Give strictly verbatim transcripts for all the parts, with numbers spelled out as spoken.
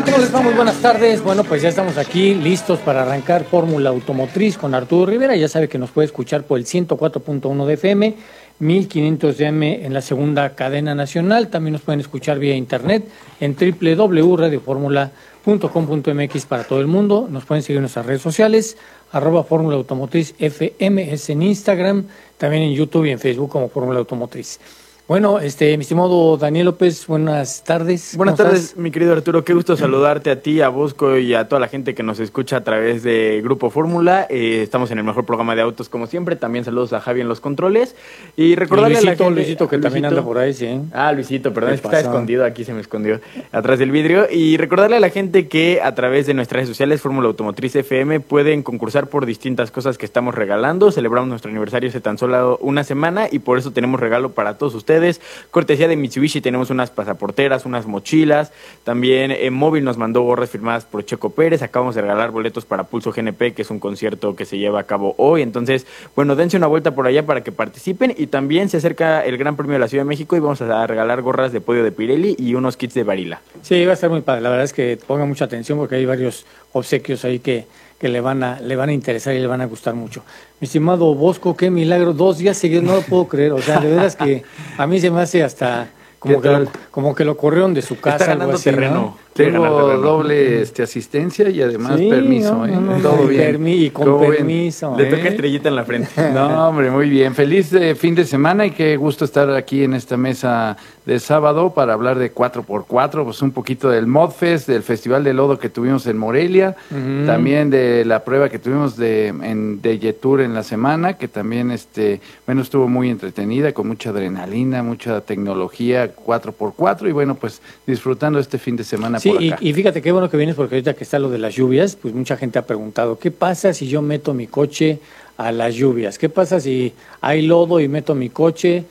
tal? ¿Cómo les va? Muy buenas tardes. Bueno, pues ya estamos aquí listos para arrancar Fórmula Automotriz con Arturo Rivera. Ya sabe que nos puede escuchar por el ciento cuatro punto uno de F M, mil quinientos de A M en la segunda cadena nacional. También nos pueden escuchar vía internet en doble u doble u doble u punto radio fórmula punto com punto m x para todo el mundo. Nos pueden seguir en nuestras redes sociales, arroba Fórmula Automotriz F M, es en Instagram, también en YouTube y en Facebook como Fórmula Automotriz. Bueno, este, mi estimado Daniel López, buenas tardes. Buenas tardes, estás? Mi querido Arturo, qué gusto saludarte a ti, a Bosco y a toda la gente que nos escucha a través de Grupo Fórmula. Eh, estamos en el mejor programa de autos como siempre. También saludos a Javi en los controles. Y recordarle Luisito, a la gente... Luisito, que Luisito. también anda por ahí, sí. Ah, Luisito, perdón, es que está escondido, aquí se me escondió, atrás del vidrio. Y recordarle a la gente que a través de nuestras redes sociales, Fórmula Automotriz F M, pueden concursar por distintas cosas que estamos regalando. Celebramos nuestro aniversario hace tan solo una semana y por eso tenemos regalo para todos ustedes. Cortesía de Mitsubishi, tenemos unas pasaporteras, unas mochilas. También en Móvil nos mandó gorras firmadas por Checo Pérez. Acabamos de regalar boletos para Pulso G N P, que es un concierto que se lleva a cabo hoy. Entonces, bueno, dense una vuelta por allá para que participen. Y también se acerca el Gran Premio de la Ciudad de México y vamos a regalar gorras de podio de Pirelli y unos kits de Barilla. Sí, va a estar muy padre. La verdad es que pongan mucha atención porque hay varios obsequios ahí que, que le van a le van a interesar y le van a gustar mucho. Mi estimado Bosco, qué milagro, dos días seguidos, no lo puedo creer. O sea, de veras que a mí se me hace hasta como, que lo, como que lo corrieron de su casa. Está ganando algo así, terreno. ¿no? Tengo doble este, asistencia y además sí, permiso, no, ¿eh? no, no, Todo no, bien. Permi y con permiso. Le ¿eh? toca estrellita en la frente. No, hombre, muy bien. Feliz eh, fin de semana y qué gusto estar aquí en esta mesa de sábado para hablar de cuatro por cuatro, pues un poquito del Modfest, del Festival de Lodo que tuvimos en Morelia, uh-huh. También de la prueba que tuvimos de en de Yetur en la semana, que también este, bueno, estuvo muy entretenida, con mucha adrenalina, mucha tecnología cuatro por cuatro y bueno, pues disfrutando este fin de semana sí, por acá. Y, y fíjate qué bueno que vienes porque ahorita que está lo de las lluvias, pues mucha gente ha preguntado, ¿qué pasa si yo meto mi coche a las lluvias? ¿Qué pasa si hay lodo y meto mi coche?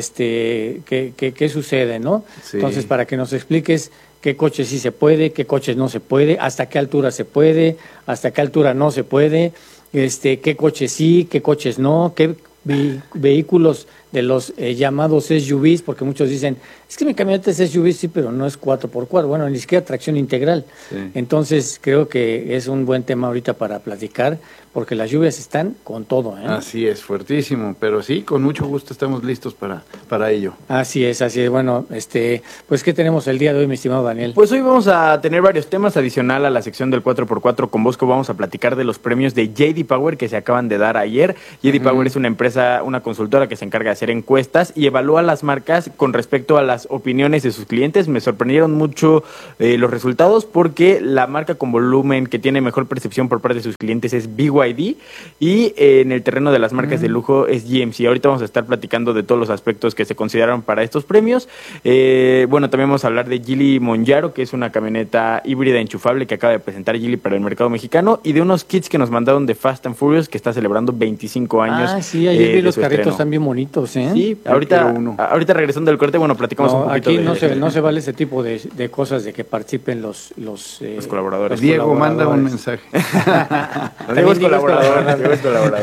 Este, ¿qué, qué, qué sucede, no? Sí. Entonces, para que nos expliques qué coches sí se puede, qué coches no se puede, hasta qué altura se puede, hasta qué altura no se puede, este, qué coches sí, qué coches no, qué ve- vehículos de los eh, llamados S U Vs, porque muchos dicen, es que mi camioneta es S U V, sí, pero no es cuatro por cuatro, bueno, ni siquiera tracción integral. Sí. Entonces, creo que es un buen tema ahorita para platicar, porque las lluvias están con todo, ¿eh? Así es, fuertísimo, pero sí, con mucho gusto estamos listos para, para ello. Así es, así es. Bueno, este, pues, ¿qué tenemos el día de hoy, mi estimado Daniel? Pues hoy vamos a tener varios temas adicional a la sección del cuatro por cuatro con Bosco. Vamos a platicar de los premios de J D Power que se acaban de dar ayer. J D uh-huh. Power es una empresa, una consultora que se encarga de hacer encuestas y evalúa las marcas con respecto a las opiniones de sus clientes. Me sorprendieron mucho eh, los resultados porque la marca con volumen que tiene mejor percepción por parte de sus clientes es B Y D y eh, en el terreno de las marcas uh-huh. de lujo es G M C. Ahorita vamos a estar platicando de todos los aspectos que se consideraron para estos premios. Eh, bueno, también vamos a hablar de Geely Monjaro, que es una camioneta híbrida enchufable que acaba de presentar Geely para el mercado mexicano, y de unos kits que nos mandaron de Fast and Furious, que está celebrando veinticinco años. Ah, sí, ayer eh, vi los carritos, estreno. Están bien bonitos, ¿eh? Sí, ahorita, ahorita regresando del corte, bueno, platicamos no, un poquito aquí de... no se, no se vale ese tipo de, de cosas, de que participen los... Los, eh, los colaboradores. Los Diego colaboradores. manda un mensaje. Diego es colaborador, Diego es colaborador.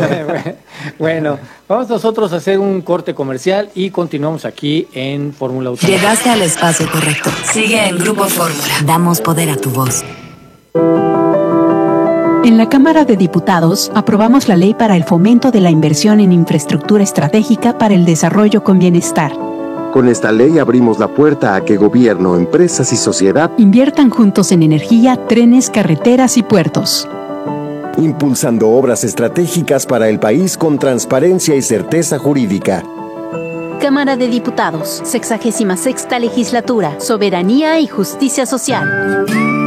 Bueno, vamos nosotros a hacer un corte comercial y continuamos aquí en Fórmula Automotriz. Llegaste al espacio correcto. Sigue en Grupo Fórmula. Damos poder a tu voz. En la Cámara de Diputados, aprobamos la ley para el fomento de la inversión en infraestructura estratégica para el desarrollo con bienestar. Con esta ley abrimos la puerta a que gobierno, empresas y sociedad inviertan juntos en energía, trenes, carreteras y puertos, impulsando obras estratégicas para el país con transparencia y certeza jurídica. Cámara de Diputados, sexagésima sexta legislatura, soberanía y justicia social.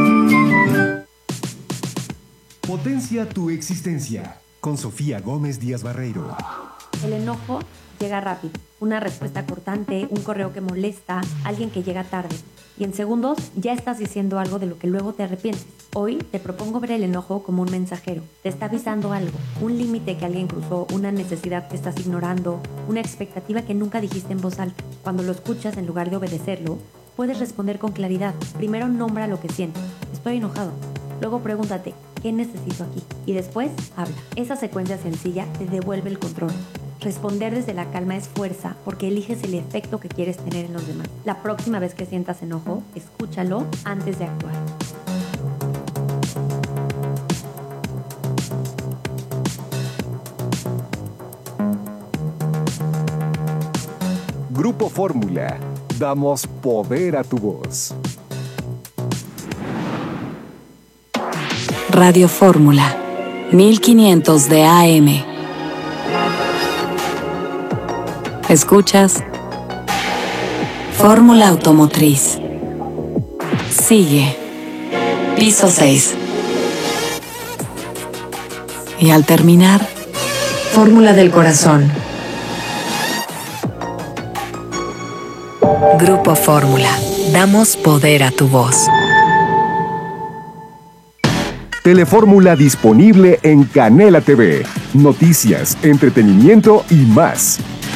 Potencia tu existencia, con Sofía Gómez Díaz Barreiro. El enojo llega rápido, una respuesta cortante, un correo que molesta, alguien que llega tarde. Y en segundos ya estás diciendo algo de lo que luego te arrepientes. Hoy te propongo ver el enojo como un mensajero. Te está avisando algo, un límite que alguien cruzó, una necesidad que estás ignorando, una expectativa que nunca dijiste en voz alta. Cuando lo escuchas, en lugar de obedecerlo, puedes responder con claridad. Primero nombra lo que sientes. Estoy enojado. Luego pregúntate, ¿qué necesito aquí? Y después, habla. Esa secuencia sencilla te devuelve el control. Responder desde la calma es fuerza, porque eliges el efecto que quieres tener en los demás. La próxima vez que sientas enojo, escúchalo antes de actuar. Grupo Fórmula. Damos poder a tu voz. Radio Fórmula, mil quinientos de A M. ¿Escuchas? Fórmula Automotriz. Sigue. Piso seis. Y al terminar, Fórmula del Corazón. Grupo Fórmula. Damos poder a tu voz. Telefórmula disponible en Canela T V. Noticias, entretenimiento y más.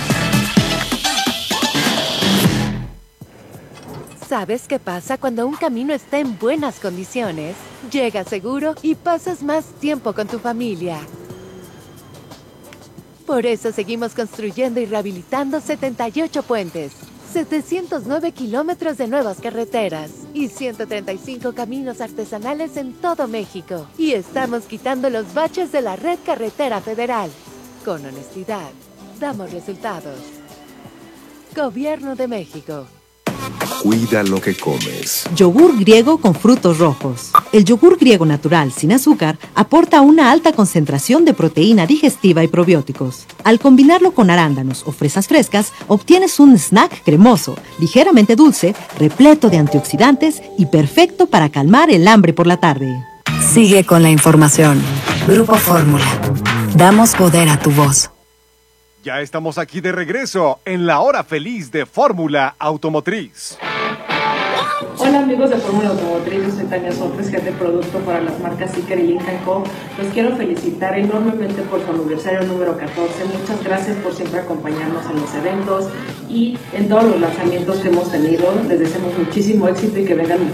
¿Sabes qué pasa cuando un camino está en buenas condiciones? Llegas seguro y pasas más tiempo con tu familia. Por eso seguimos construyendo y rehabilitando setenta y ocho puentes, setecientos nueve kilómetros de nuevas carreteras y ciento treinta y cinco caminos artesanales en todo México. Y estamos quitando los baches de la red carretera federal. Con honestidad, damos resultados. Gobierno de México. Cuida lo que comes. Yogur griego con frutos rojos. El yogur griego natural sin azúcar aporta una alta concentración de proteína digestiva y probióticos. Al combinarlo con arándanos o fresas frescas, obtienes un snack cremoso, ligeramente dulce, repleto de antioxidantes y perfecto para calmar el hambre por la tarde. Sigue con la información. Grupo Fórmula. Damos poder a tu voz. Ya estamos aquí de regreso en la hora feliz de Fórmula Automotriz. Hola amigos de Fórmula Automotriz, yo soy Tania Sopres, jefe de producto para las marcas Iker y Lincoln Co. Los quiero felicitar enormemente por su aniversario número catorce. Muchas gracias por siempre acompañarnos en los eventos y en todos los lanzamientos que hemos tenido. Les deseamos muchísimo éxito y que vengan muchos